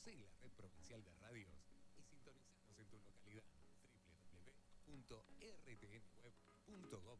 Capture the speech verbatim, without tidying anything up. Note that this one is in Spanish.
Conocé la red provincial de radios y sintonizanos en tu localidad. w w w punto r t n web punto gov